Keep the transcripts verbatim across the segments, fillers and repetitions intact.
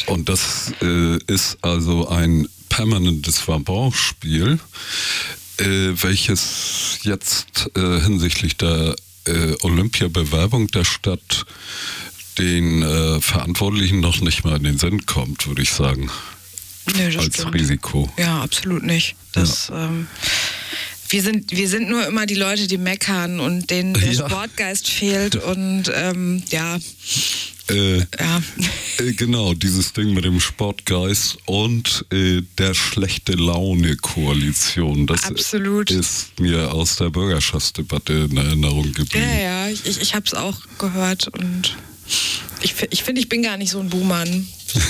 Und das äh, ist also ein permanentes Verbrauchsspiel, äh, welches jetzt äh, hinsichtlich der äh, Olympiabewerbung der Stadt den äh, Verantwortlichen noch nicht mal in den Sinn kommt, würde ich sagen. Nö, das als stimmt. Risiko. Ja, absolut nicht. Das, ja. ähm, wir sind, wir sind nur immer die Leute, die meckern und denen der ja. Sportgeist fehlt und ähm, ja. Äh, ja. Äh, genau, dieses Ding mit dem Sportgeist und äh, der schlechte Laune-Koalition. Das Absolut. ist mir aus der Bürgerschaftsdebatte in Erinnerung geblieben. Ja, ja, ich, ich habe es auch gehört und ich, ich finde, ich bin gar nicht so ein Buhmann.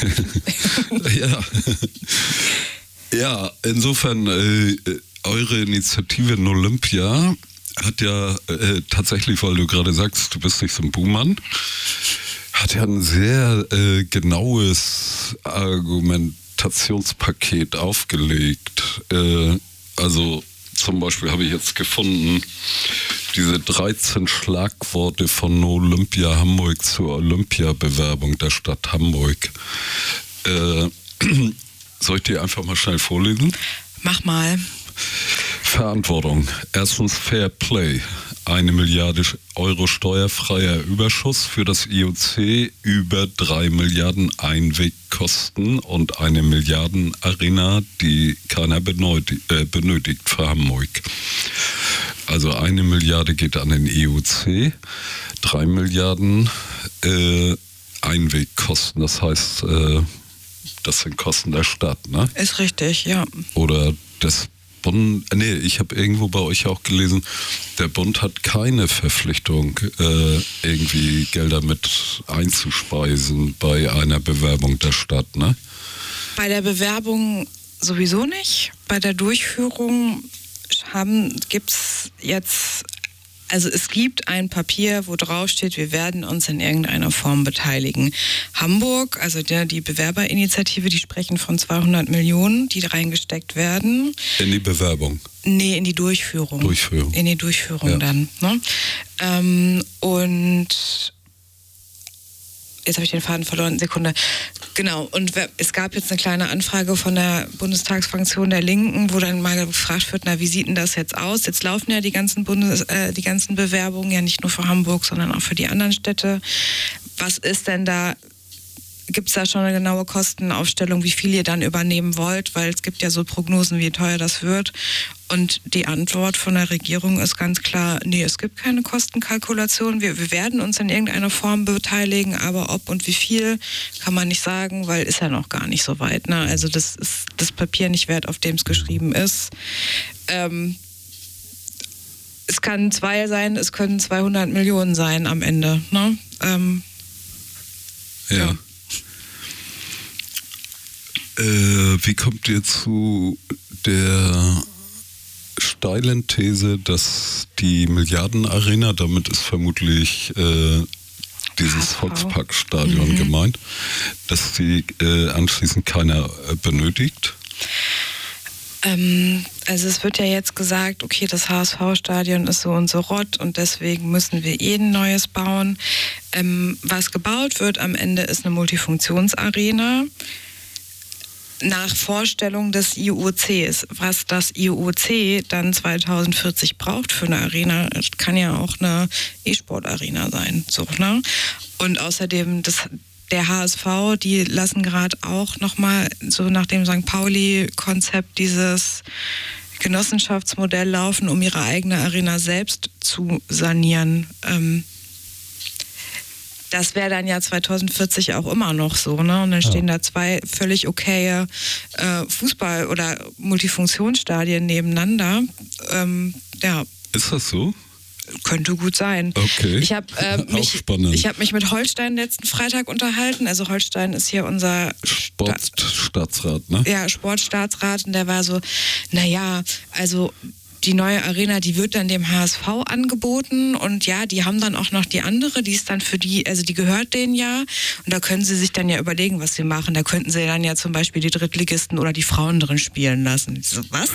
ja. ja, insofern, äh, eure Initiative in Olympia hat ja äh, tatsächlich, weil du gerade sagst, du bist nicht so ein Buhmann, hat ja ein sehr äh, genaues Argumentationspaket aufgelegt. Äh, also zum Beispiel habe ich jetzt gefunden, diese dreizehn Schlagworte von Olympia Hamburg zur Olympiabewerbung der Stadt Hamburg. Äh, soll ich die einfach mal schnell vorlesen? Mach mal. Verantwortung. Erstens Fair Play. Eine Milliarde Euro steuerfreier Überschuss für das I O C, über drei Milliarden Einwegkosten und eine Milliarden Arena, die keiner benötigt, äh, benötigt für Hamburg. Also eine Milliarde geht an den I O C, drei Milliarden äh, Einwegkosten. Das heißt, äh, das sind Kosten der Stadt, ne? Ist richtig, ja. Oder des Bund, nee, ich habe irgendwo bei euch auch gelesen, der Bund hat keine Verpflichtung, äh, irgendwie Gelder mit einzuspeisen bei einer Bewerbung der Stadt, ne? Bei der Bewerbung sowieso nicht. Bei der Durchführung haben, gibt's jetzt, also es gibt ein Papier, wo drauf steht, wir werden uns in irgendeiner Form beteiligen. Hamburg, also der, die Bewerberinitiative, die sprechen von zweihundert Millionen, die reingesteckt werden. In die Bewerbung? Nee, in die Durchführung. Durchführung. In die Durchführung ja. dann. Ne? Ähm, und jetzt habe ich den Faden verloren, Sekunde. Genau, und es gab jetzt eine kleine Anfrage von der Bundestagsfraktion der Linken, wo dann mal gefragt wird, na, wie sieht denn das jetzt aus? Jetzt laufen ja die ganzen Bundes, äh, die ganzen Bewerbungen ja nicht nur für Hamburg, sondern auch für die anderen Städte. Was ist denn da, gibt es da schon eine genaue Kostenaufstellung, wie viel ihr dann übernehmen wollt? Weil es gibt ja so Prognosen, wie teuer das wird. Und die Antwort von der Regierung ist ganz klar, nee, es gibt keine Kostenkalkulation. Wir, wir werden uns in irgendeiner Form beteiligen, aber ob und wie viel, kann man nicht sagen, weil ist ja noch gar nicht so weit. Ne? Also das ist das Papier nicht wert, auf dem es geschrieben ist. Ähm, es kann zwei sein, es können zweihundert Millionen sein am Ende. Ne? Ähm, ja. ja. Äh, wie kommt ihr zu der steilen These, dass die Milliardenarena, damit ist vermutlich äh, dieses Volksparkstadion mhm. gemeint, dass die äh, anschließend keiner äh, benötigt? Ähm, also es wird ja jetzt gesagt, okay, das H S V-Stadion ist so und so rott und deswegen müssen wir eh ein neues bauen. Ähm, was gebaut wird am Ende ist eine Multifunktionsarena. Nach Vorstellung des I O Cs. Was das I O C dann zweitausendvierzig braucht für eine Arena, kann ja auch eine E-Sport-Arena sein. So, ne? Und außerdem, das, der H S V, die lassen gerade auch nochmal so nach dem Sankt Pauli-Konzept dieses Genossenschaftsmodell laufen, um ihre eigene Arena selbst zu sanieren. Ähm, Das wäre dann ja zweitausendvierzig auch immer noch so, ne? Und dann stehen ja. da zwei völlig okaye äh, Fußball- oder Multifunktionsstadien nebeneinander. Ähm, ja. Ist das so? Könnte gut sein. Okay. Ich habe äh, mich, ich hab mich mit Holstein letzten Freitag unterhalten. Also Holstein ist hier unser Sportstaatsrat, ne? Ja, Sportstaatsrat. Und der war so, naja, also die neue Arena, die wird dann dem H S V angeboten und ja, die haben dann auch noch die andere, die ist dann für die, also die gehört denen ja und da können sie sich dann ja überlegen, was sie machen. Da könnten sie dann ja zum Beispiel die Drittligisten oder die Frauen drin spielen lassen. Ich so, was?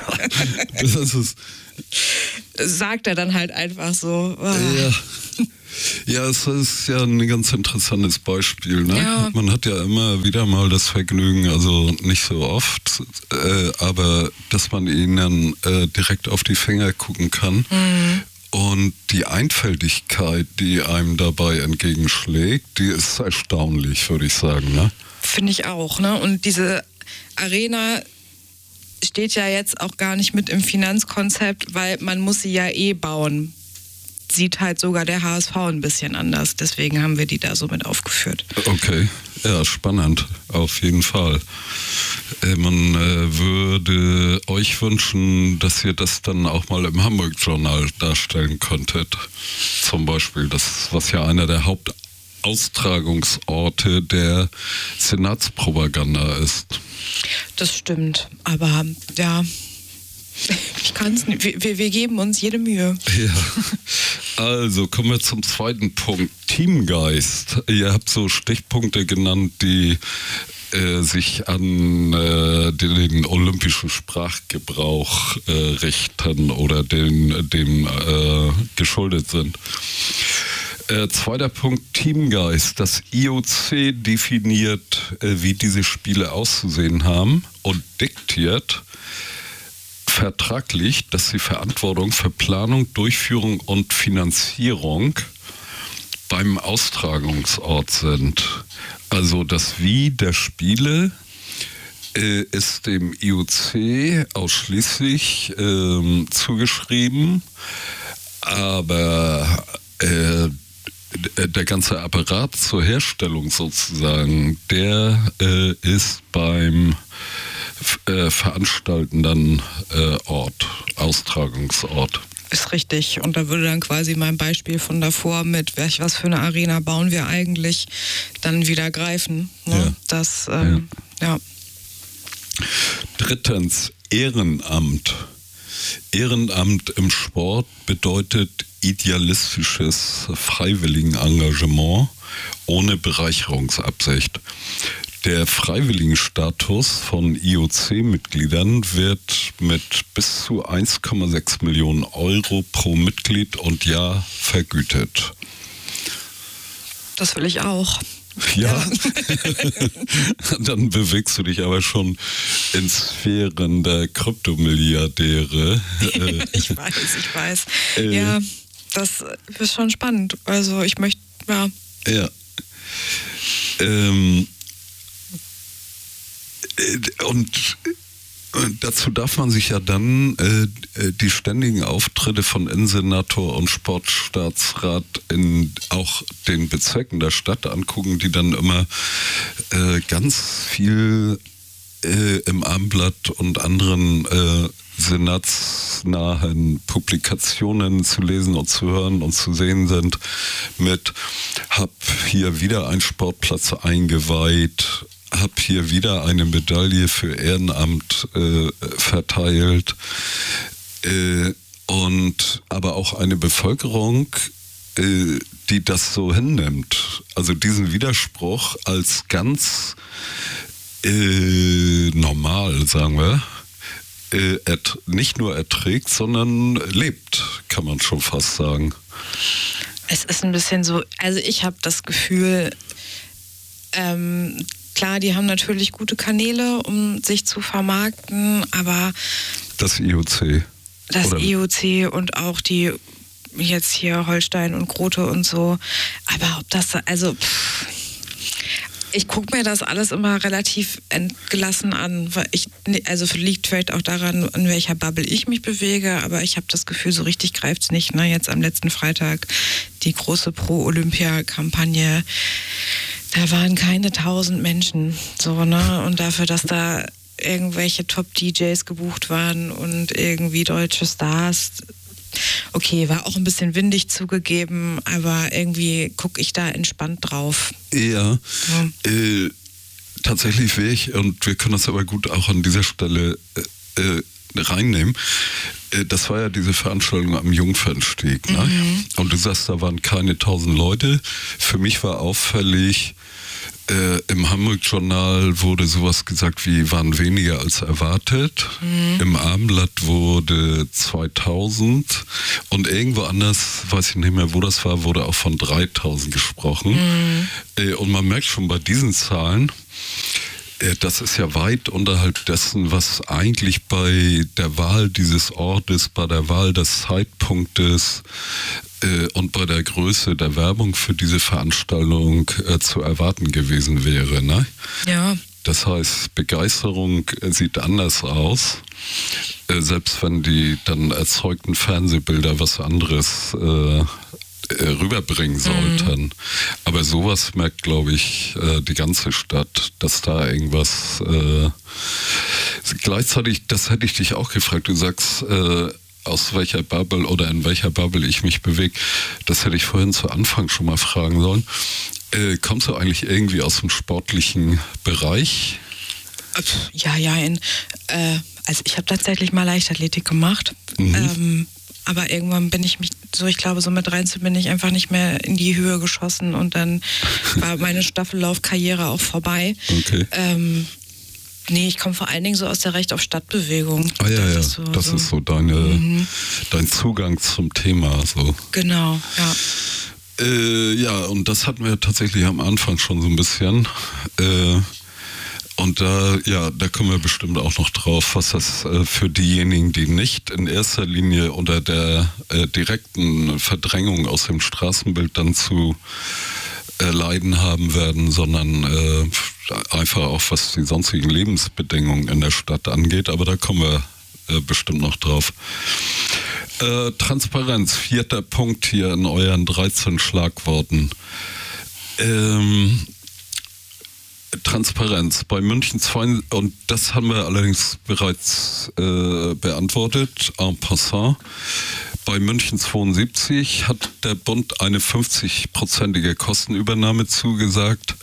Das ist es. Sagt er dann halt einfach so. Oh. Ja. Ja, es ist ja ein ganz interessantes Beispiel. Ne? Ja. Man hat ja immer wieder mal das Vergnügen, also nicht so oft, äh, aber dass man ihnen äh, direkt auf die Finger gucken kann. Mhm. Und die Einfältigkeit, die einem dabei entgegenschlägt, die ist erstaunlich, würde ich sagen. Ne? Finde ich auch. Ne? Und diese Arena steht ja jetzt auch gar nicht mit im Finanzkonzept, weil man muss sie ja eh bauen. Sieht halt sogar der H S V ein bisschen anders. Deswegen haben wir die da so mit aufgeführt. Okay, ja, spannend. Auf jeden Fall. Äh, man äh, würde euch wünschen, dass ihr das dann auch mal im Hamburg-Journal darstellen könntet. Zum Beispiel, das, was ja einer der Hauptaustragungsorte der Senatspropaganda ist. Das stimmt, aber ja... Ich kann es nicht. Wir, wir geben uns jede Mühe. Ja. Also kommen wir zum zweiten Punkt. Teamgeist. Ihr habt so Stichpunkte genannt, die äh, sich an äh, den, den olympischen Sprachgebrauch äh, richten oder den, dem äh, geschuldet sind. Äh, zweiter Punkt, Teamgeist. Das I O C definiert, äh, wie diese Spiele auszusehen haben und diktiert vertraglich, dass sie Verantwortung für Planung, Durchführung und Finanzierung beim Austragungsort sind. Also das Wie der Spiele äh, ist dem I O C ausschließlich äh, zugeschrieben, aber äh, der ganze Apparat zur Herstellung sozusagen, der äh, ist beim Äh, veranstaltenden äh, Ort, Austragungsort. Ist richtig. Und da würde dann quasi mein Beispiel von davor mit, was für eine Arena bauen wir eigentlich, dann wieder greifen. Ne? Ja. Das, ähm, ja. ja. Drittens, Ehrenamt. Ehrenamt im Sport bedeutet idealistisches Freiwilligenengagement ohne Bereicherungsabsicht. Der Freiwilligenstatus von I O C-Mitgliedern wird mit bis zu eins Komma sechs Millionen Euro pro Mitglied und Jahr vergütet. Das will ich auch. Ja, ja. Dann bewegst du dich aber schon in Sphären der Kryptomilliardäre. Ich weiß, ich weiß. Äh, ja, das ist schon spannend. Also ich möchte, ja. Ja. Ähm, Und dazu darf man sich ja dann äh, die ständigen Auftritte von Innensenator und Sportstaatsrat in auch den Bezirken der Stadt angucken, die dann immer äh, ganz viel äh, im Abendblatt und anderen äh, senatsnahen Publikationen zu lesen und zu hören und zu sehen sind mit, hab hier wieder einen Sportplatz eingeweiht, habe hier wieder eine Medaille für Ehrenamt äh, verteilt äh, und aber auch eine Bevölkerung, äh, die das so hinnimmt, also diesen Widerspruch als ganz äh, normal, sagen wir, äh, ert- nicht nur erträgt, sondern lebt, kann man schon fast sagen. Es ist ein bisschen so, also ich habe das Gefühl, ähm, klar, die haben natürlich gute Kanäle, um sich zu vermarkten, aber... Das I O C. Das Oder? I O C und auch die jetzt hier Holstein und Grote und so. Aber ob das, also... Pff, ich gucke mir das alles immer relativ entgelassen an. Weil ich, also liegt vielleicht auch daran, in welcher Bubble ich mich bewege, aber ich habe das Gefühl, so richtig greift es nicht. Ne? Jetzt am letzten Freitag die große Pro-Olympia-Kampagne. Da waren keine tausend Menschen, so, ne? Und dafür, dass da irgendwelche Top-D Js gebucht waren und irgendwie deutsche Stars. Okay, war auch ein bisschen windig zugegeben, aber irgendwie gucke ich da entspannt drauf. Ja, ja. Äh, tatsächlich wäre ich, und wir können das aber gut auch an dieser Stelle äh, äh, reinnehmen, äh, das war ja diese Veranstaltung am Jungfernstieg. Ne? Mhm. Und du sagst, da waren keine tausend Leute. Für mich war auffällig, Äh, Im Hamburg-Journal wurde sowas gesagt wie, waren weniger als erwartet. Mhm. Im Abendblatt wurde zweitausend und irgendwo anders, weiß ich nicht mehr, wo das war, wurde auch von dreitausend gesprochen. Mhm. Äh, und man merkt schon bei diesen Zahlen, äh, das ist ja weit unterhalb dessen, was eigentlich bei der Wahl dieses Ortes, bei der Wahl des Zeitpunktes und bei der Größe der Werbung für diese Veranstaltung äh, zu erwarten gewesen wäre. Ne? Ja. Das heißt, Begeisterung äh, sieht anders aus, äh, selbst wenn die dann erzeugten Fernsehbilder was anderes äh, äh, rüberbringen sollten. Mhm. Aber sowas merkt, glaube ich, äh, die ganze Stadt, dass da irgendwas... Äh, gleichzeitig, das hätte ich dich auch gefragt, du sagst... Äh, aus welcher Bubble oder in welcher Bubble ich mich bewege, das hätte ich vorhin zu Anfang schon mal fragen sollen. Äh, kommst du eigentlich irgendwie aus dem sportlichen Bereich? Ja, ja. In, äh, also ich habe tatsächlich mal Leichtathletik gemacht. Mhm. Ähm, aber irgendwann bin ich mich so, ich glaube, so mit dreizehn bin ich einfach nicht mehr in die Höhe geschossen und dann war meine Staffellaufkarriere auch vorbei. Okay. Ähm, Nee, ich komme vor allen Dingen so aus der Recht-auf-Stadt-Bewegung. Ah ja, das ja, ist so, das so. ist so deine, mhm. dein Zugang zum Thema. So. Genau, ja. Äh, ja, und das hatten wir tatsächlich am Anfang schon so ein bisschen. Äh, und da, ja, da kommen wir bestimmt auch noch drauf, was das äh, für diejenigen, die nicht in erster Linie unter der äh, direkten Verdrängung aus dem Straßenbild dann zu äh, leiden haben werden, sondern äh, einfach auch was die sonstigen Lebensbedingungen in der Stadt angeht, aber da kommen wir äh, bestimmt noch drauf. Äh, Transparenz, vierter Punkt hier in euren dreizehn Schlagworten. Ähm, Transparenz bei München zwei, und das haben wir allerdings bereits äh, beantwortet, en passant. Bei München zweiundsiebzig hat der Bund eine fünfzig-prozentige Kostenübernahme zugesagt.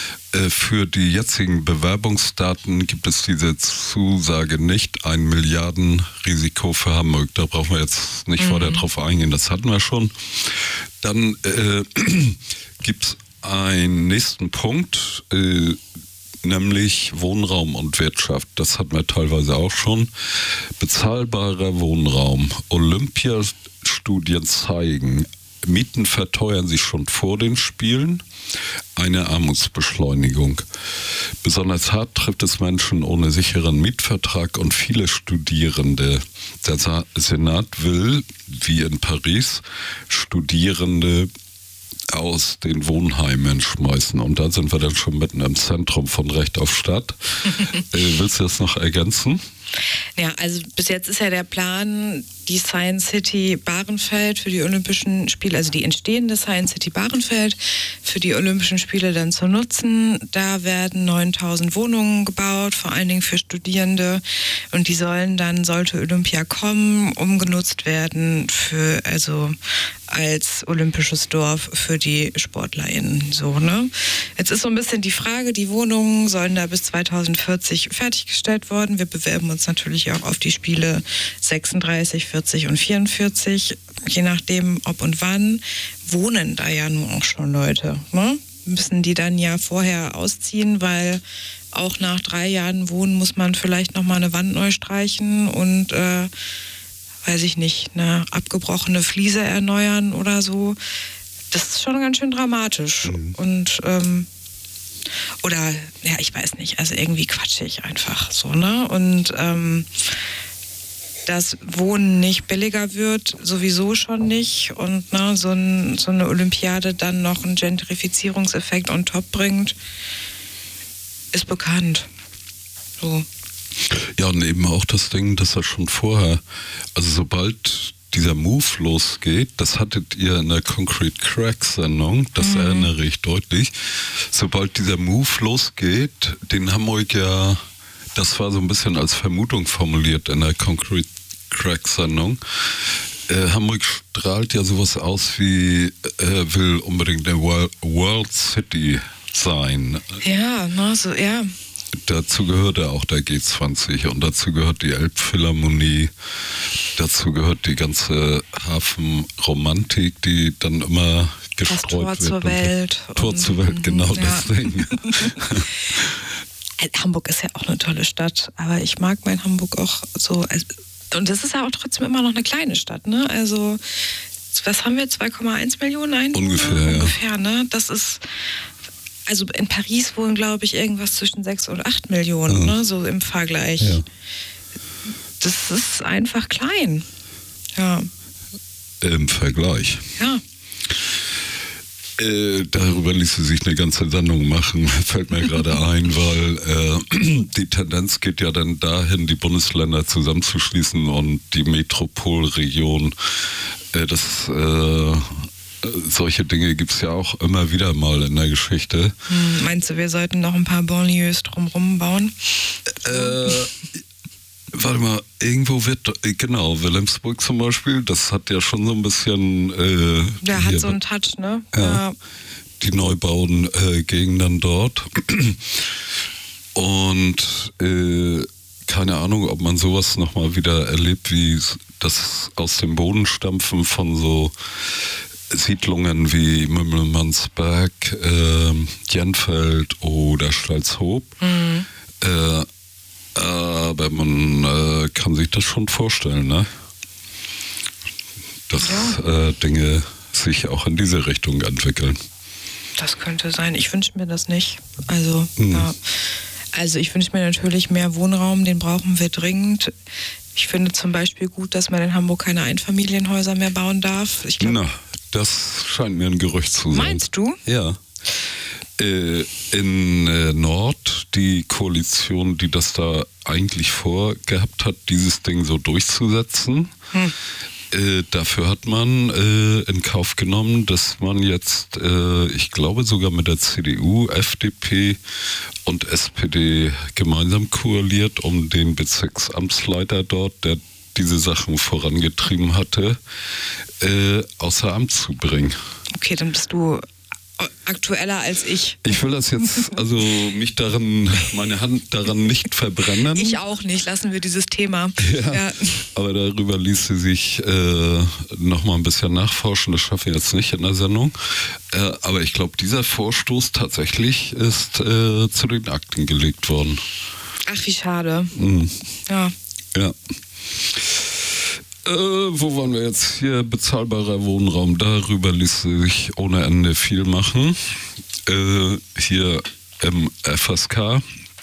Für die jetzigen Bewerbungsdaten gibt es diese Zusage nicht. Ein Milliardenrisiko für Hamburg. Da brauchen wir jetzt nicht mhm. vorher drauf eingehen. Das hatten wir schon. Dann äh, gibt es einen nächsten Punkt, äh, nämlich Wohnraum und Wirtschaft. Das hatten wir teilweise auch schon. Bezahlbarer Wohnraum. Olympiastudien zeigen, Mieten verteuern sich schon vor den Spielen. Eine Armutsbeschleunigung. Besonders hart trifft es Menschen ohne sicheren Mietvertrag und viele Studierende. Der Senat will, wie in Paris, Studierende aus den Wohnheimen schmeißen. Und da sind wir dann schon mitten im Zentrum von Recht auf Stadt. äh, willst du das noch ergänzen? Ja, also bis jetzt ist ja der Plan, die Science City Bahrenfeld für die Olympischen Spiele, also die entstehende Science City Bahrenfeld für die Olympischen Spiele dann zu nutzen. Da werden neuntausend Wohnungen gebaut, vor allen Dingen für Studierende. Und die sollen dann, sollte Olympia kommen, umgenutzt werden für, also als olympisches Dorf für die SportlerInnen. So, ne? Jetzt ist so ein bisschen die Frage, die Wohnungen sollen da bis zweitausendvierzig fertiggestellt worden. Wir bewerben uns natürlich auch auf die Spiele sechsunddreißig, vierzig und vierundvierzig, je nachdem ob und wann, wohnen da ja nun auch schon Leute. Ne? Müssen die dann ja vorher ausziehen, weil auch nach drei Jahren Wohnen muss man vielleicht nochmal eine Wand neu streichen und äh, weiß ich nicht, eine abgebrochene Fliese erneuern oder so. Das ist schon ganz schön dramatisch. Mhm. Und ähm, oder, ja, ich weiß nicht, also irgendwie quatschig einfach so, ne? Und ähm, dass Wohnen nicht billiger wird, sowieso schon nicht. Und ne, so, ein, so eine Olympiade dann noch einen Gentrifizierungseffekt on top bringt, ist bekannt. So. Ja, und eben auch das Ding, dass er schon vorher, also sobald dieser Move losgeht, das hattet ihr in der Concrete Crack Sendung, das mhm. erinnere ich deutlich, sobald dieser Move losgeht, den Hamburg ja, das war so ein bisschen als Vermutung formuliert in der Concrete Crack Sendung, äh, Hamburg strahlt ja sowas aus wie, äh, will unbedingt eine World, World City sein. Ja, na, so, ja. dazu gehörte auch der G zwanzig und dazu gehört die Elbphilharmonie, dazu gehört die ganze Hafenromantik, die dann immer gestreut das Tor wird. Zur Welt. Tor und, zur Welt, genau ja. deswegen. Hamburg ist ja auch eine tolle Stadt, aber ich mag mein Hamburg auch so. Also, und das ist ja auch trotzdem immer noch eine kleine Stadt, ne? Also, was haben wir? zwei Komma eins Millionen Einwohner? Ungefähr, ja. Ungefähr, ne? Das ist. Also in Paris wohnen, glaube ich, irgendwas zwischen sechs und acht Millionen, ja. ne? So im Vergleich. Ja. Das ist einfach klein. Ja. Im Vergleich. Ja. Äh, darüber ließe sich eine ganze Sendung machen, fällt mir gerade ein, weil äh, die Tendenz geht ja dann dahin, die Bundesländer zusammenzuschließen und die Metropolregion, äh, das äh, solche Dinge gibt es ja auch immer wieder mal in der Geschichte. Hm, meinst du, wir sollten noch ein paar Banlieues drumherum bauen? Äh, warte mal, irgendwo wird, genau, Wilhelmsburg zum Beispiel, das hat ja schon so ein bisschen... Äh, Der hat so einen Touch, ne? Ja, ja. Die Neubauten äh, Gegenden dort. Und äh, keine Ahnung, ob man sowas nochmal wieder erlebt, wie das aus dem Boden stampfen von so Siedlungen wie Mümmelmannsberg, äh, Jenfeld oder Stalzhoop. Mhm. Äh, aber man äh, kann sich das schon vorstellen, ne? Dass ja. äh, Dinge sich auch in diese Richtung entwickeln. Das könnte sein. Ich wünsche mir das nicht. Also, mhm. ja. Also ich wünsche mir natürlich mehr Wohnraum, den brauchen wir dringend. Ich finde zum Beispiel gut, dass man in Hamburg keine Einfamilienhäuser mehr bauen darf. Ich glaub, Na, das scheint mir ein Gerücht zu sein. Meinst du? Ja. Äh, in äh, Nord, die Koalition, die das da eigentlich vorgehabt hat, dieses Ding so durchzusetzen, hm. äh, dafür hat man äh, in Kauf genommen, dass man jetzt, äh, ich glaube sogar mit der C D U, F D P und S P D gemeinsam koaliert, um den Bezirksamtsleiter dort, der diese Sachen vorangetrieben hatte, äh, außer Amt zu bringen. Okay, dann bist du aktueller als ich. Ich will das jetzt, also mich daran, meine Hand daran nicht verbrennen. Ich auch nicht, lassen wir dieses Thema. Ja, ja. Aber darüber ließe sich äh, noch mal ein bisschen nachforschen, das schaffen wir jetzt nicht in der Sendung. Äh, aber ich glaube, dieser Vorstoß tatsächlich ist äh, zu den Akten gelegt worden. Ach, wie schade. Mhm. Ja. Ja. Äh, wo waren wir jetzt? Hier, bezahlbarer Wohnraum. Darüber ließe sich ohne Ende viel machen. Äh, hier im F S K.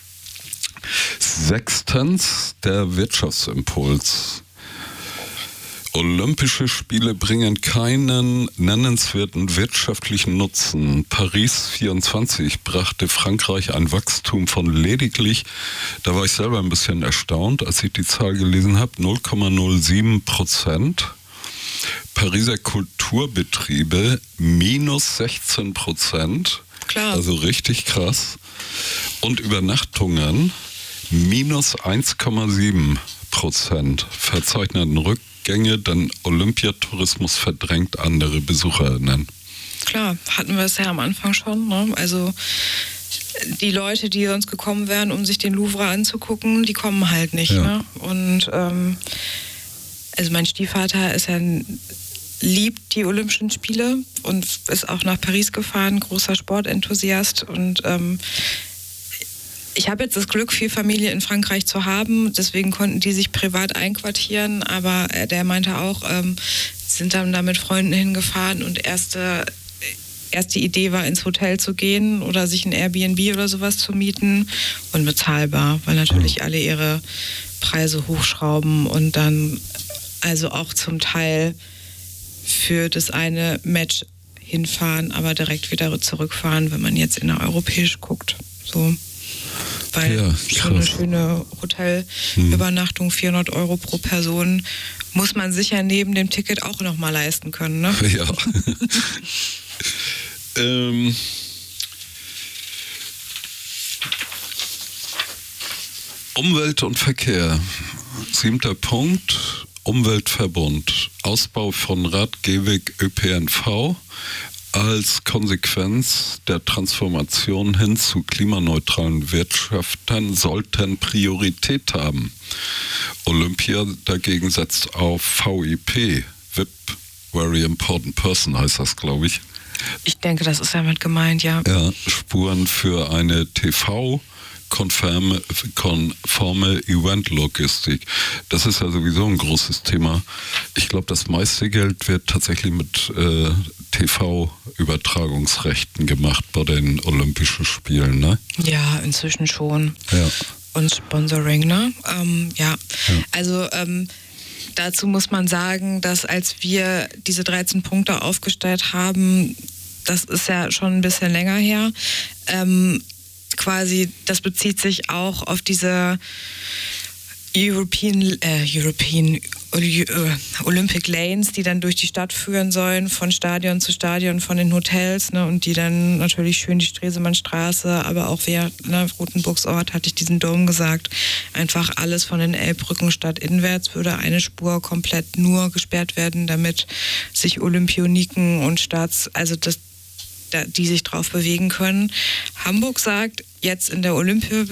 Sechstens, der Wirtschaftsimpuls. Olympische Spiele bringen keinen nennenswerten wirtschaftlichen Nutzen. Paris vierundzwanzig brachte Frankreich ein Wachstum von lediglich, da war ich selber ein bisschen erstaunt, als ich die Zahl gelesen habe, null Komma null sieben Prozent. Pariser Kulturbetriebe minus sechzehn Prozent. Klar. Also richtig krass. Und Übernachtungen minus eins Komma sieben Prozent. Verzeichneten Rückgang. Gänge, denn Olympiatourismus verdrängt andere BesucherInnen. Klar, hatten wir es ja am Anfang schon. Ne? Also die Leute, die sonst gekommen wären, um sich den Louvre anzugucken, die kommen halt nicht. Ja. Ne? Und ähm, also mein Stiefvater ist ja liebt die Olympischen Spiele und ist auch nach Paris gefahren, großer Sportenthusiast und ähm, ich habe jetzt das Glück, viel Familie in Frankreich zu haben, deswegen konnten die sich privat einquartieren, aber der meinte auch, ähm, sind dann da mit Freunden hingefahren und erste, erste Idee war, ins Hotel zu gehen oder sich ein Airbnb oder sowas zu mieten, unbezahlbar, weil natürlich alle ihre Preise hochschrauben und dann also auch zum Teil für das eine Match hinfahren, aber direkt wieder zurückfahren, wenn man jetzt innereuropäisch guckt, so. Weil ja, so eine schöne Hotelübernachtung, vierhundert Euro pro Person, muss man sich ja neben dem Ticket auch noch mal leisten können, ne? Ja. ähm. Umwelt und Verkehr. Siebter Punkt. Umweltverbund. Ausbau von Rad, Gehweg, Ö P N V. als Konsequenz der Transformation hin zu klimaneutralen Wirtschaften sollten Priorität haben. Olympia dagegen setzt auf V I P, V I P, Very Important Person heißt das, glaube ich. Ich denke, das ist damit gemeint, ja. Ja, Spuren für eine T V-konforme konforme Event-Logistik. Das ist ja sowieso ein großes Thema. Ich glaube, das meiste Geld wird tatsächlich mit äh, T V-Übertragungsrechten gemacht bei den Olympischen Spielen, ne? Ja, inzwischen schon. Ja. Und Sponsoring, ne? Ähm, ja. Ja, also ähm, dazu muss man sagen, dass als wir diese dreizehn Punkte aufgestellt haben, das ist ja schon ein bisschen länger her, ähm, quasi, das bezieht sich auch auf diese European, äh, European äh, Olympic Lanes, die dann durch die Stadt führen sollen, von Stadion zu Stadion, von den Hotels, ne, und die dann natürlich schön die Stresemannstraße, aber auch via ne, Rotenburgsort, hatte ich diesen Dom gesagt, einfach alles von den Elbbrücken stadtinwärts würde eine Spur komplett nur gesperrt werden, damit sich Olympioniken und Staats, also das die sich drauf bewegen können. Hamburg sagt jetzt in der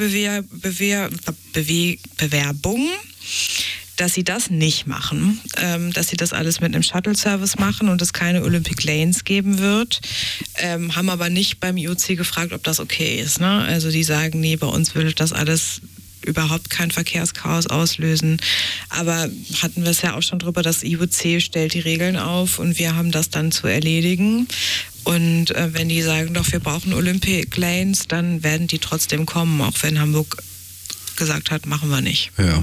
Olympia-Bewerbung, dass sie das nicht machen, ähm, dass sie das alles mit einem Shuttle-Service machen und es keine Olympic Lanes geben wird, ähm, haben aber nicht beim I O C gefragt, ob das okay ist. Ne? Also die sagen, nee, bei uns würde das alles überhaupt kein Verkehrschaos auslösen. Aber hatten wir es ja auch schon drüber, das I O C stellt die Regeln auf und wir haben das dann zu erledigen. Und äh, wenn die sagen, doch, wir brauchen Olympic Lanes, dann werden die trotzdem kommen, auch wenn Hamburg gesagt hat, machen wir nicht. Ja.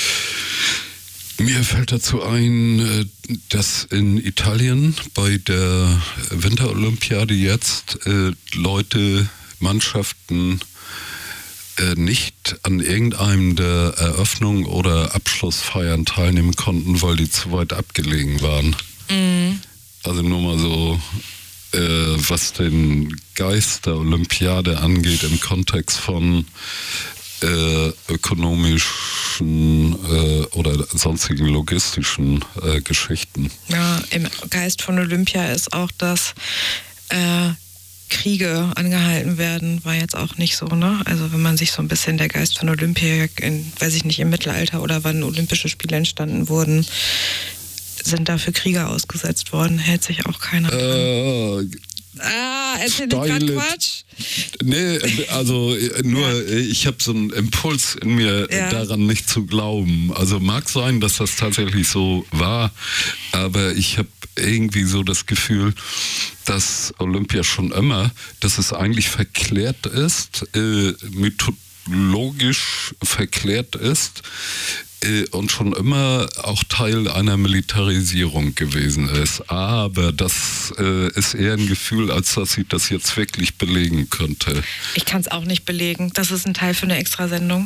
Mir fällt dazu ein, dass in Italien bei der Winterolympiade jetzt äh, Leute, Mannschaften äh, nicht an irgendeinem der Eröffnung oder Abschlussfeiern teilnehmen konnten, weil die zu weit abgelegen waren. Mhm. Also nur mal so, äh, was den Geist der Olympiade angeht im Kontext von äh, ökonomischen äh, oder sonstigen logistischen äh, Geschichten. Ja, im Geist von Olympia ist auch, dass äh, Kriege angehalten werden, war jetzt auch nicht so, ne? Also wenn man sich so ein bisschen der Geist von Olympia, in, weiß ich nicht, im Mittelalter oder wann Olympische Spiele entstanden wurden, sind dafür Kriege ausgesetzt worden, hält sich auch keiner äh, Ah, erzähl nicht gerade Quatsch? Nee, also nur, ja. Ich habe so einen Impuls in mir, ja. daran nicht zu glauben. Also mag sein, dass das tatsächlich so war, aber ich habe irgendwie so das Gefühl, dass Olympia schon immer, dass es eigentlich verklärt ist, äh, mythologisch verklärt ist, und schon immer auch Teil einer Militarisierung gewesen ist. Aber das äh, ist eher ein Gefühl, als dass ich das jetzt wirklich belegen könnte. Ich kann es auch nicht belegen. Das ist ein Teil für eine Extrasendung.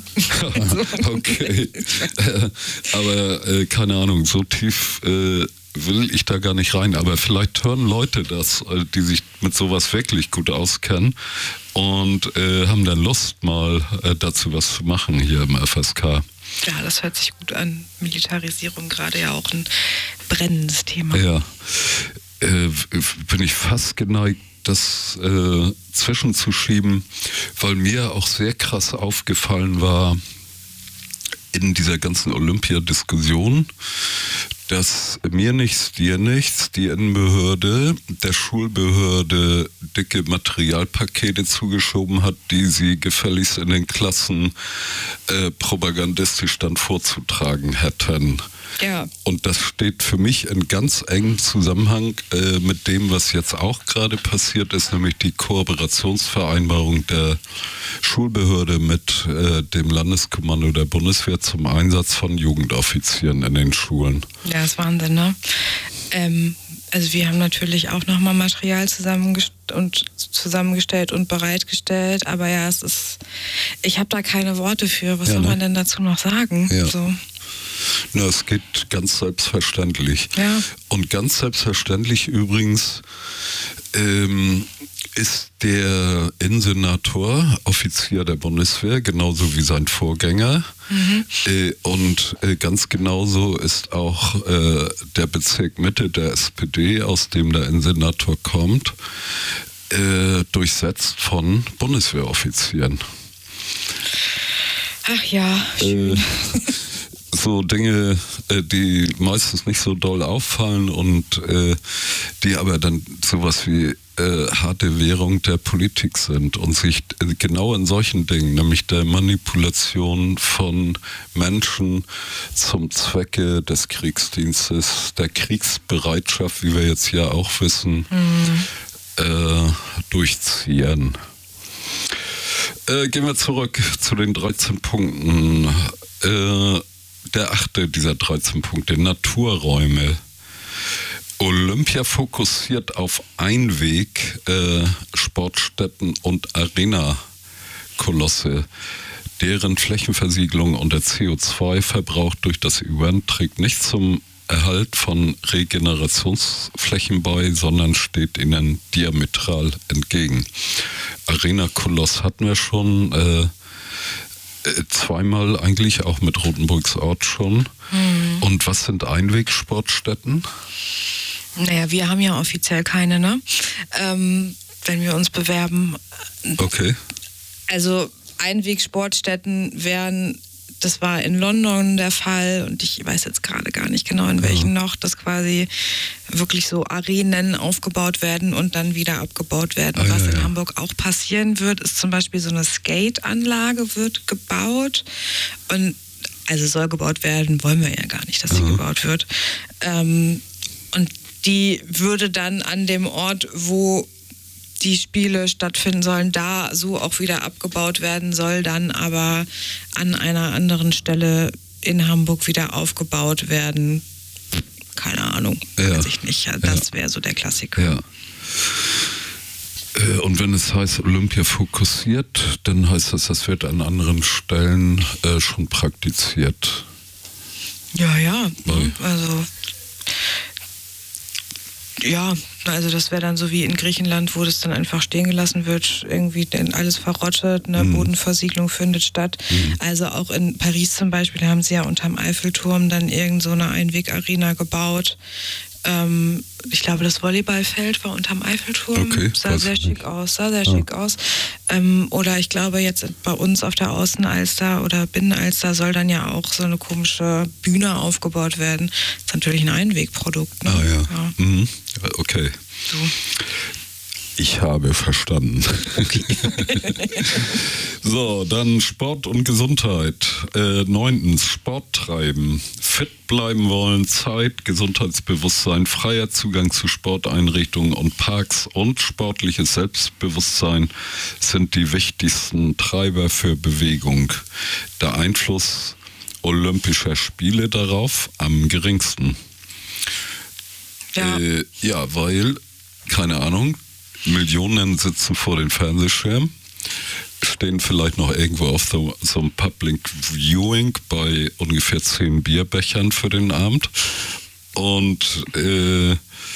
Okay. äh, aber äh, keine Ahnung, so tief äh, will ich da gar nicht rein. Aber vielleicht hören Leute das, äh, die sich mit sowas wirklich gut auskennen und äh, haben dann Lust, mal äh, dazu was zu machen hier im F S K. Ja, das hört sich gut an. Militarisierung gerade ja auch ein brennendes Thema. Ja, äh, bin ich fast geneigt, das äh, zwischenzuschieben, weil mir auch sehr krass aufgefallen war in dieser ganzen Olympiadiskussion, dass mir nichts, dir nichts, die Innenbehörde der Schulbehörde dicke Materialpakete zugeschoben hat, die sie gefälligst in den Klassen äh, propagandistisch dann vorzutragen hätten. Ja. Und das steht für mich in ganz engem Zusammenhang äh, mit dem, was jetzt auch gerade passiert ist, nämlich die Kooperationsvereinbarung der Schulbehörde mit äh, dem Landeskommando der Bundeswehr zum Einsatz von Jugendoffizieren in den Schulen. Ja, das ist Wahnsinn, ne? Ähm, also wir haben natürlich auch nochmal Material zusammengest- und zusammengestellt und bereitgestellt, aber ja, es ist, ich habe da keine Worte für. Was ja, soll ne? man denn dazu noch sagen? Ja. So. Na, es geht ganz selbstverständlich. Ja. Und ganz selbstverständlich übrigens ähm, ist der Innensenator Offizier der Bundeswehr, genauso wie sein Vorgänger. Mhm. Äh, und äh, ganz genauso ist auch äh, der Bezirk Mitte der S P D, aus dem der Innensenator kommt, äh, durchsetzt von Bundeswehroffizieren. Ach ja, schön. Äh, so Dinge, äh, die meistens nicht so doll auffallen und äh, die aber dann sowas wie äh, harte Währung der Politik sind und sich äh, genau in solchen Dingen, nämlich der Manipulation von Menschen zum Zwecke des Kriegsdienstes, der Kriegsbereitschaft, wie wir jetzt ja auch wissen, mhm. äh, durchziehen. Äh, gehen wir zurück zu den dreizehn Punkten. Äh, der achte dieser dreizehn Punkte, Naturräume. Olympia fokussiert auf Einweg, äh, Sportstätten und Arena-Kolosse. Deren Flächenversiegelung und der C O zwei Verbrauch durch das Event trägt nicht zum Erhalt von Regenerationsflächen bei, sondern steht ihnen diametral entgegen. Arena-Koloss hatten wir schon äh, zweimal eigentlich, auch mit Rotenburgs Ort schon. Mhm. Und was sind Einwegsportstätten? Naja, wir haben ja offiziell keine, ne? Ähm, wenn wir uns bewerben. Okay. Also Einwegsportstätten wären, das war in London der Fall und ich weiß jetzt gerade gar nicht genau in welchen ja. noch, dass quasi wirklich so Arenen aufgebaut werden und dann wieder abgebaut werden. Ah, Was ja, in ja. Hamburg auch passieren wird, ist zum Beispiel so eine Skate-Anlage wird gebaut und also soll gebaut werden, wollen wir ja gar nicht, dass sie mhm. gebaut wird. Ähm, und die würde dann an dem Ort, wo die Spiele stattfinden sollen, da so auch wieder abgebaut werden, soll dann aber an einer anderen Stelle in Hamburg wieder aufgebaut werden. Keine Ahnung, ja. weiß ich nicht. Das ja. wäre so der Klassiker. Ja. Und wenn es heißt Olympia fokussiert, dann heißt das, das wird an anderen Stellen äh, schon praktiziert. Ja, ja. Weil also ja, also das wäre dann so wie in Griechenland, wo das dann einfach stehen gelassen wird, irgendwie denn alles verrottet, eine mhm. Bodenversiegelung findet statt. Mhm. Also auch in Paris zum Beispiel haben sie ja unterm Eiffelturm dann irgend so eine Einwegarena gebaut. Ähm, ich glaube, das Volleyballfeld war unterm Eiffelturm. Okay, sah sehr schick aus, sah sehr ja. schick aus. Ähm, oder ich glaube jetzt bei uns auf der Außenalster oder Binnenalster soll dann ja auch so eine komische Bühne aufgebaut werden. Das ist natürlich ein Einwegprodukt. Ne? Ah ja, ja. Mhm. Okay. So. Ich habe verstanden. Okay. So, dann Sport und Gesundheit. Äh, neuntens, Sport treiben. Fit bleiben wollen, Zeit, Gesundheitsbewusstsein, freier Zugang zu Sporteinrichtungen und Parks und sportliches Selbstbewusstsein sind die wichtigsten Treiber für Bewegung. Der Einfluss Olympischer Spiele darauf am geringsten. Ja, äh, ja weil, keine Ahnung, Millionen sitzen vor den Fernsehschirmen, stehen vielleicht noch irgendwo auf so, so einem Public Viewing bei ungefähr zehn Bierbechern für den Abend. Und äh,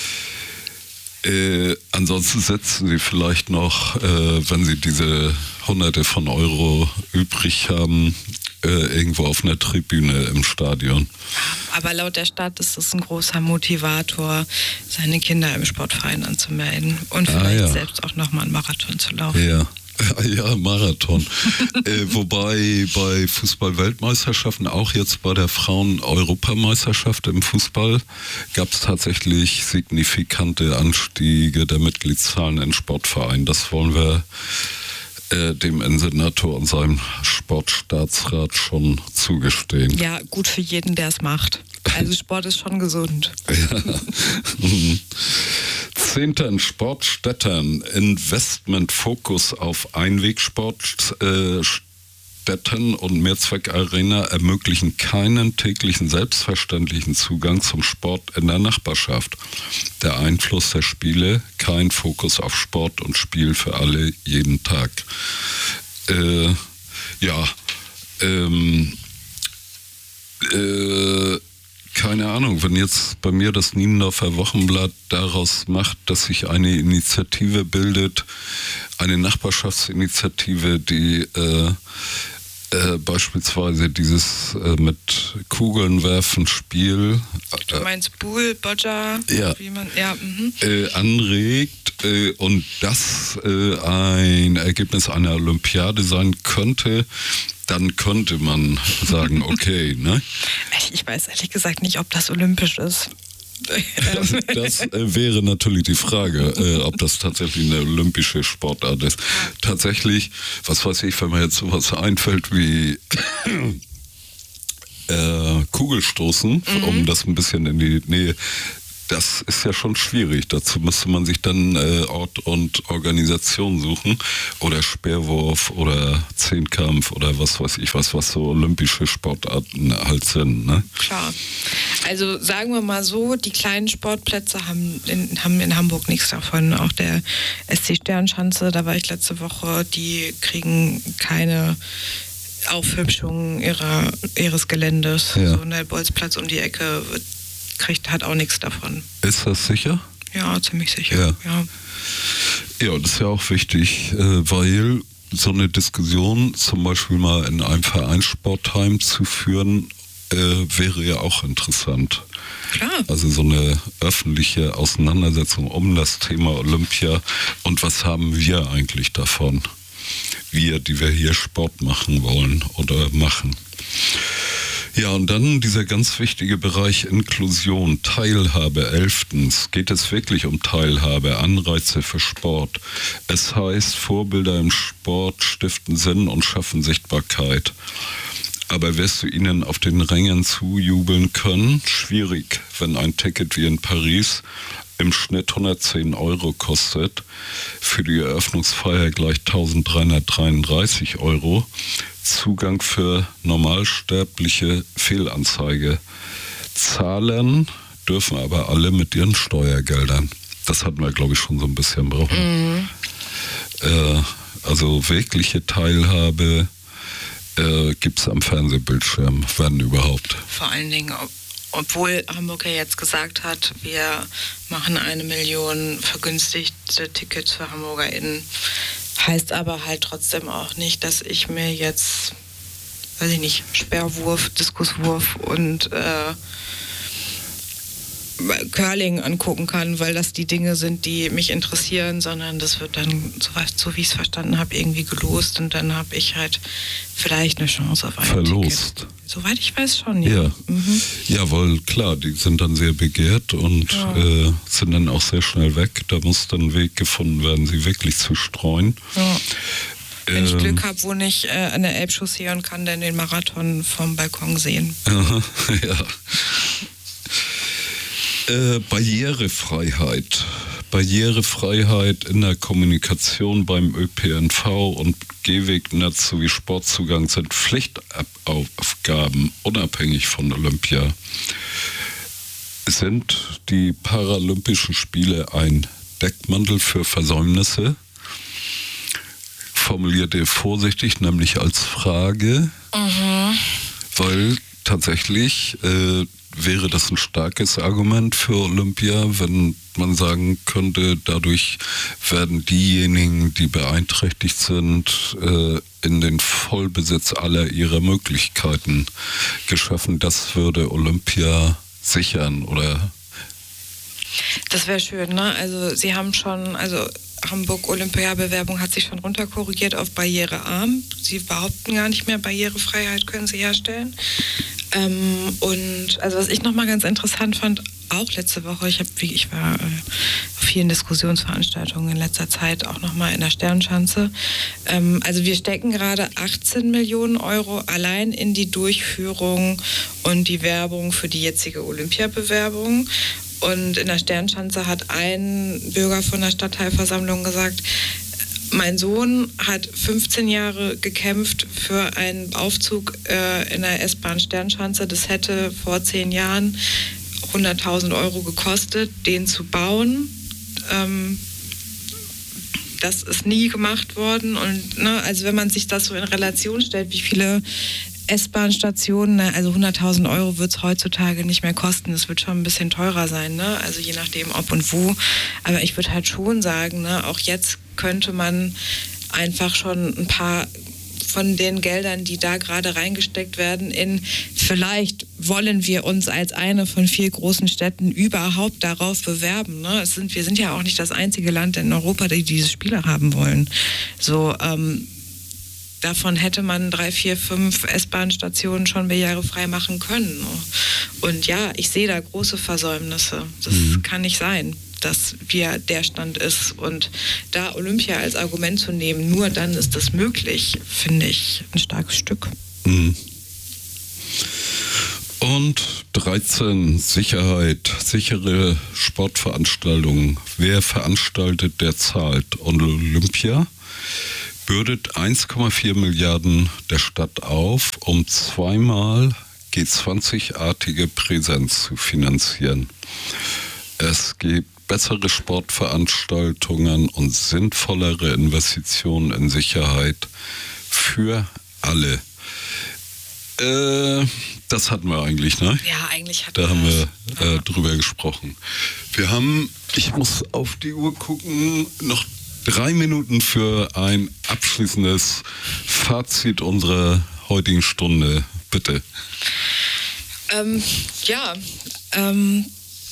äh, ansonsten sitzen sie vielleicht noch, äh, wenn sie diese Hunderte von Euro übrig haben, äh, irgendwo auf einer Tribüne im Stadion. Aber laut der Stadt ist es ein großer Motivator, seine Kinder im Sportverein anzumelden und vielleicht ah, ja. selbst auch nochmal einen Marathon zu laufen. Ja, ja Marathon. äh, wobei bei Fußball-Weltmeisterschaften, auch jetzt bei der Frauen-Europameisterschaft im Fußball, gab es tatsächlich signifikante Anstiege der Mitgliedszahlen in Sportvereinen. Das wollen wir äh, dem Innensenator und seinem Sportstaatsrat schon zugestehen. Ja, gut für jeden, der es macht. Also Sport ist schon gesund. Ja. Zehnten, Sportstätten, Investmentfokus auf Einwegsportstätten und Mehrzweckarena ermöglichen keinen täglichen selbstverständlichen Zugang zum Sport in der Nachbarschaft. Der Einfluss der Spiele, kein Fokus auf Sport und Spiel für alle jeden Tag. Äh, ja, ähm, äh, keine Ahnung, wenn jetzt bei mir das Niendorfer Wochenblatt daraus macht, dass sich eine Initiative bildet, eine Nachbarschaftsinitiative, die äh, äh, beispielsweise dieses äh, mit Kugeln werfen Spiel Du meinst Bull, Bodger, ja, wie man, ja, mhm. äh, anregt äh, und das äh, ein Ergebnis einer Olympiade sein könnte, dann könnte man sagen, okay, ne? Ich weiß ehrlich gesagt nicht, ob das olympisch ist. Das, das äh, wäre natürlich die Frage, äh, ob das tatsächlich eine olympische Sportart ist. Tatsächlich, was weiß ich, wenn mir jetzt sowas einfällt wie äh, Kugelstoßen, mhm. um das ein bisschen in die Nähe, das ist ja schon schwierig. Dazu müsste man sich dann äh, Ort und Organisation suchen oder Speerwurf oder Zehnkampf oder was weiß ich was, was so olympische Sportarten halt sind. Ne? Klar. Also sagen wir mal so, die kleinen Sportplätze haben in, haben in Hamburg nichts davon. Auch der S C Sternschanze, da war ich letzte Woche, die kriegen keine Aufhübschung ihrer, ihres Geländes. Ja. So der Bolzplatz um die Ecke wird kriegt, hat auch nichts davon. Ist das sicher? Ja, ziemlich sicher. Ja, ja. ja das ist ja auch wichtig, weil so eine Diskussion zum Beispiel mal in einem Vereinssportheim zu führen, äh, wäre ja auch interessant. Klar. Also so eine öffentliche Auseinandersetzung um das Thema Olympia und was haben wir eigentlich davon? Wir, die wir hier Sport machen wollen oder machen. Ja, und dann dieser ganz wichtige Bereich Inklusion, Teilhabe. Elftens geht es wirklich um Teilhabe, Anreize für Sport. Es heißt, Vorbilder im Sport stiften Sinn und schaffen Sichtbarkeit. Aber wirst du ihnen auf den Rängen zujubeln können? Schwierig, wenn ein Ticket wie in Paris im Schnitt hundertzehn Euro kostet, für die Eröffnungsfeier gleich eintausenddreihundertdreiunddreißig Euro, Zugang für Normalsterbliche Fehlanzeige. Zahlen dürfen aber alle mit ihren Steuergeldern. Das hatten wir, glaube ich, schon so ein bisschen brauchen. Mhm. Äh, also wirkliche Teilhabe äh, gibt es am Fernsehbildschirm, wenn überhaupt. Vor allen Dingen, ob Obwohl Hamburg ja jetzt gesagt hat, wir machen eine Million vergünstigte Tickets für HamburgerInnen. Heißt aber halt trotzdem auch nicht, dass ich mir jetzt, weiß ich nicht, Speerwurf, Diskuswurf und äh, Curling angucken kann, weil das die Dinge sind, die mich interessieren, sondern das wird dann, so, so wie ich es verstanden habe, irgendwie gelost und dann habe ich halt vielleicht eine Chance auf ein Verlost. Ticket. Soweit ich weiß schon, ja. Ja, mhm. ja, weil klar, die sind dann sehr begehrt und ja. äh, sind dann auch sehr schnell weg. Da muss dann ein Weg gefunden werden, sie wirklich zu streuen. Ja. Wenn ähm, ich Glück habe, wohne ich äh, an der Elbchaussee und kann dann den Marathon vom Balkon sehen. ja. Äh, Barrierefreiheit. Barrierefreiheit in der Kommunikation beim Ö P N V und Gehwegnetz sowie Sportzugang sind Pflichtaufgaben unabhängig von Olympia. Sind die Paralympischen Spiele ein Deckmantel für Versäumnisse? Formuliert er vorsichtig, nämlich als Frage, mhm. weil tatsächlich äh, wäre das ein starkes Argument für Olympia, wenn man sagen könnte, dadurch werden diejenigen, die beeinträchtigt sind, äh, in den Vollbesitz aller ihrer Möglichkeiten geschaffen. Das würde Olympia sichern, oder? Das wäre schön, ne? Also Sie haben schon, also Hamburg-Olympia-Bewerbung hat sich schon runterkorrigiert auf barrierearm. Sie behaupten gar nicht mehr, Barrierefreiheit können sie herstellen. Ähm, und also was ich nochmal ganz interessant fand, auch letzte Woche, ich, hab, ich war äh, auf vielen Diskussionsveranstaltungen in letzter Zeit, auch nochmal in der Sternschanze. Ähm, also wir stecken gerade achtzehn Millionen Euro allein in die Durchführung und die Werbung für die jetzige Olympiabewerbung. Und in der Sternschanze hat ein Bürger von der Stadtteilversammlung gesagt, mein Sohn hat fünfzehn Jahre gekämpft für einen Aufzug äh, in der S-Bahn Sternschanze. Das hätte vor zehn Jahren hunderttausend Euro gekostet, den zu bauen. Ähm, das ist nie gemacht worden. Und ne, also wenn man sich das so in Relation stellt, wie viele S-Bahn-Stationen, ne, also hunderttausend Euro wird es heutzutage nicht mehr kosten. Es wird schon ein bisschen teurer sein, ne? Also je nachdem ob und wo. Aber ich würde halt schon sagen, ne, auch jetzt könnte man einfach schon ein paar von den Geldern, die da gerade reingesteckt werden, in vielleicht wollen wir uns als eine von vier großen Städten überhaupt darauf bewerben. Ne? Es sind, wir sind ja auch nicht das einzige Land in Europa, die diese Spiele haben wollen. So, ähm, davon hätte man drei, vier, fünf S-Bahn-Stationen schon barrierefrei machen können. Und ja, ich sehe da große Versäumnisse. Das mhm. kann nicht sein, dass wir der Stand ist. Und da Olympia als Argument zu nehmen, nur dann ist das möglich, finde ich ein starkes Stück. Mhm. Und dreizehn, Sicherheit, sichere Sportveranstaltungen. Wer veranstaltet, der zahlt. Und Olympia bürdet eins Komma vier Milliarden der Stadt auf, um zweimal G zwanzig-artige Präsenz zu finanzieren. Es gibt bessere Sportveranstaltungen und sinnvollere Investitionen in Sicherheit für alle. Äh, das hatten wir eigentlich, ne? Ja, eigentlich hatten wir Da haben wir äh, ja. drüber gesprochen. Wir haben, ich muss auf die Uhr gucken, noch drei Minuten für ein abschließendes Fazit unserer heutigen Stunde. Bitte. Ähm, ja, ähm,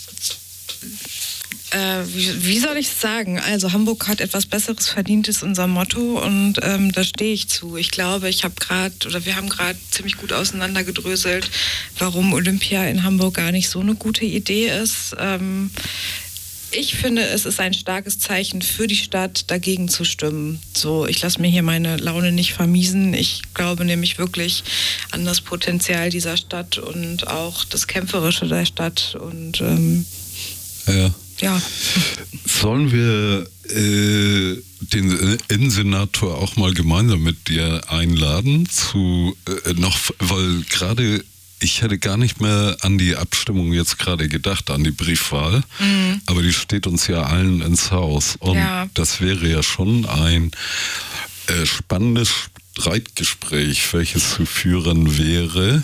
äh, wie, wie soll ich es sagen? Also Hamburg hat etwas Besseres verdient, ist unser Motto und ähm, da stehe ich zu. Ich glaube, ich habe gerade, oder wir haben gerade ziemlich gut auseinandergedröselt, warum Olympia in Hamburg gar nicht so eine gute Idee ist. Ähm, Ich finde, es ist ein starkes Zeichen für die Stadt, dagegen zu stimmen. So, ich lasse mir hier meine Laune nicht vermiesen. Ich glaube nämlich wirklich an das Potenzial dieser Stadt und auch das Kämpferische der Stadt. Und ähm, ja. ja. Sollen wir äh, den Innensenator auch mal gemeinsam mit dir einladen zu äh, noch, weil gerade ich hätte gar nicht mehr an die Abstimmung jetzt gerade gedacht, an die Briefwahl, mhm. aber die steht uns ja allen ins Haus. Und ja. das wäre ja schon ein äh, spannendes Streitgespräch, welches zu führen wäre,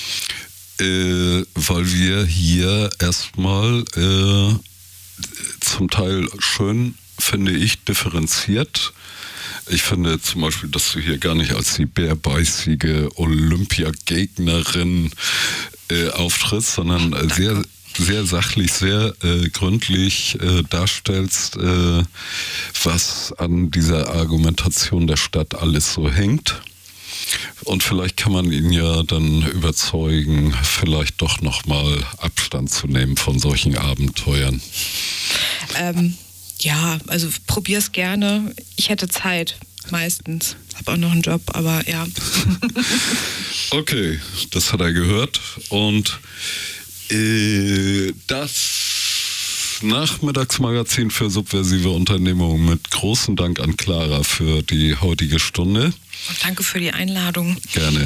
äh, weil wir hier erstmal äh, zum Teil schön, finde ich, differenziert. Ich finde zum Beispiel, dass du hier gar nicht als die bärbeißige Olympiagegnerin äh, auftrittst, sondern äh, sehr, sehr sachlich, sehr äh, gründlich äh, darstellst, äh, was an dieser Argumentation der Stadt alles so hängt. Und vielleicht kann man ihn ja dann überzeugen, vielleicht doch nochmal Abstand zu nehmen von solchen Abenteuern. Ähm. Ja, also probier's gerne. Ich hätte Zeit, meistens. Hab auch noch einen Job, aber ja. Okay, das hat er gehört. Und äh, das Nachmittagsmagazin für subversive Unternehmungen mit großem Dank an Clara für die heutige Stunde. Und danke für die Einladung. Gerne.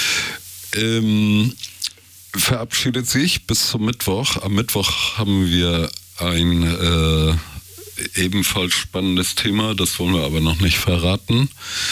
Ähm, verabschiedet sich bis zum Mittwoch. Am Mittwoch haben wir ein äh, ebenfalls spannendes Thema, das wollen wir aber noch nicht verraten.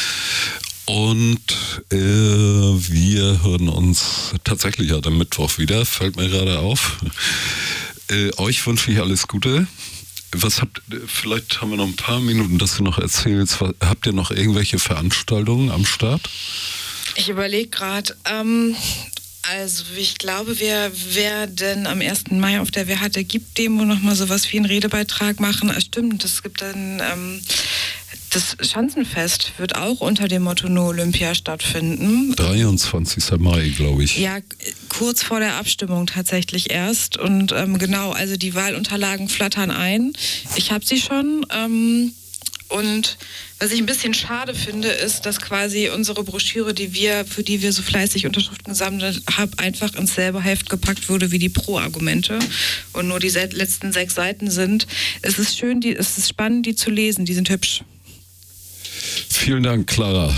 Und äh, wir hören uns tatsächlich ja am Mittwoch wieder, fällt mir gerade auf. Äh, euch wünsche ich alles Gute. Was habt, vielleicht haben wir noch ein paar Minuten, dass du noch erzählst. Was, habt ihr noch irgendwelche Veranstaltungen am Start? Ich überlege gerade, ähm, also ich glaube, wir werden am ersten Mai auf der Wer hatte gibt Demo nochmal sowas wie einen Redebeitrag machen. Ah, stimmt, es gibt dann ähm, das Schanzenfest wird auch unter dem Motto No Olympia stattfinden. dreiundzwanzigsten Mai, glaube ich. Ja, kurz vor der Abstimmung tatsächlich erst. Und ähm, genau, also die Wahlunterlagen flattern ein. Ich habe sie schon. Ähm, Und was ich ein bisschen schade finde, ist, dass quasi unsere Broschüre, die wir, für die wir so fleißig Unterschriften gesammelt haben, einfach ins selbe Heft gepackt wurde wie die Pro-Argumente und nur die letzten sechs Seiten sind. Es ist schön, die, es ist spannend, die zu lesen. Die sind hübsch. Vielen Dank, Clara.